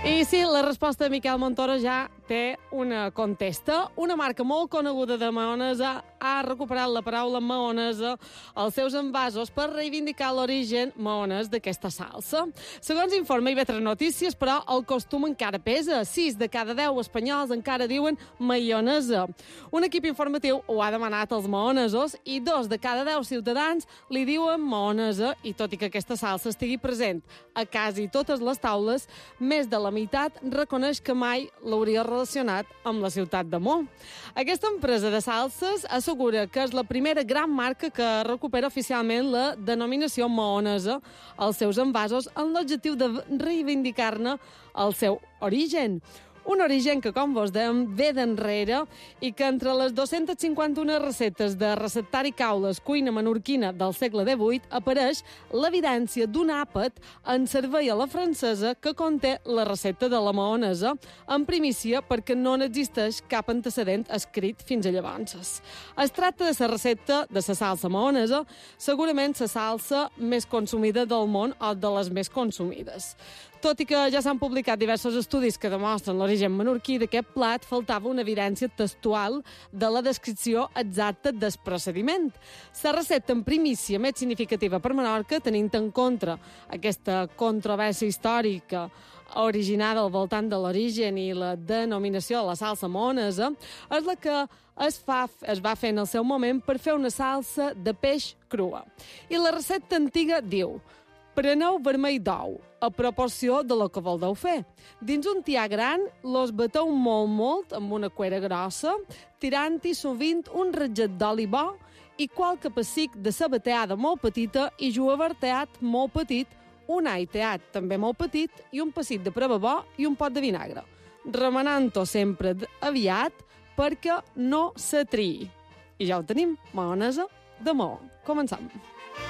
I sí, la resposta de Miquel Montoro ja té una contesta. Una marca molt coneguda de maonesa ha recuperat la paraula maonesa als seus envasos per reivindicar l'origen maonès d'aquesta salsa. Segons informa IB3 Notícies, però, el costum encara pesa. 6 de cada 10 espanyols encara diuen maionesa. Un equip informatiu ho ha demanat als maonesos i 2 de cada 10 ciutadans li diuen maonesa, i tot i que aquesta salsa estigui present a quasi totes les taules, més de la meitat reconeix que mai l'hauria relacionat amb la ciutat de Mo. Aquesta empresa de salses assegura que és la primera gran marca que recupera oficialment la denominació maonesa als seus envasos en l'objectiu de reivindicar-ne el seu origen. Un origen que, com vos dèiem, ve d'enrere i que entre les 251 receptes de receptari caules cuina menorquina del segle XVIII apareix l'evidència d'un àpat en servei a la francesa que conté la recepta de la maonesa, en primícia perquè no n'existeix cap antecedent escrit fins a llavors. Es tracta de la recepta de la salsa maonesa, segurament la salsa més consumida del món o de les més consumides. Tot i que ja s'han publicat diversos estudis que demostren l'origen menorquí d'aquest plat, faltava una evidència textual de la descripció exacta del procediment. La recepta en primícia més significativa per Menorca, tenint en compte aquesta controvèrsia històrica originada al voltant de l'origen i la denominació de la salsa maonesa, és la que es va fer en el seu moment per fer una salsa de peix crua. I la recepta antiga diu: preneu vermell d'ou, a proporció de lo que voldeu fer. Dins un tià gran, los bateu molt amb una cuera grossa, tirant-hi sovint un ratget d'oli bo i qualque pessic de sabateada molt petita i julivert teat molt petit, un all teat també molt petit i un pessic de prava bo i un pot de vinagre. Remenant-ho sempre aviat perquè no s'atriï. I ja ho tenim, maonesa de Maó. Començam.